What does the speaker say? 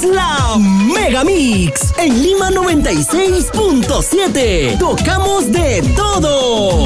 es la Mega Mix en Lima 96.7. Tocamos de todo.